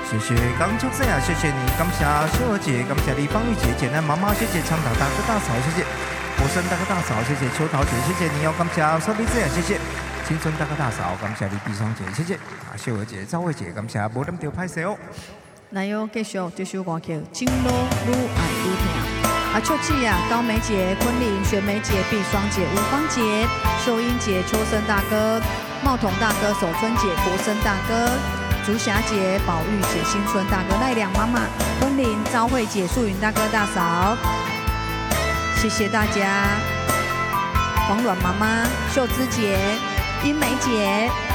谢谢刚秋子呀，谢谢你，感谢秀儿姐，感谢李芳玉姐，简单妈妈，谢谢长岛大哥大嫂，谢谢火山大哥大嫂，谢谢秋桃姐，谢谢你哦，感谢小鼻子呀，谢谢青春大哥大嫂，感谢李碧霜姐，谢谢秀儿姐、赵慧姐，感谢无咱就拍摄哦。 来哟，继续这首歌曲《情路愈爱愈痛》。秋季呀，高梅姐、昆凌、雪梅姐、碧霜姐、吴芳姐、秀英姐、秋生大哥、茂彤大哥、守春姐、国生大哥、竹霞姐、宝玉姐、新春大哥、赖良妈妈、昆凌、昭慧姐、素云大哥大嫂，谢谢大家。黄软妈妈、秀芝姐、英梅姐。